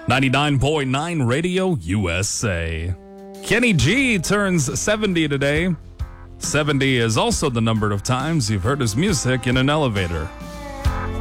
99.9 Radio USA. Kenny G turns 70 today. 70 is also the number of times you've heard his music in an elevator.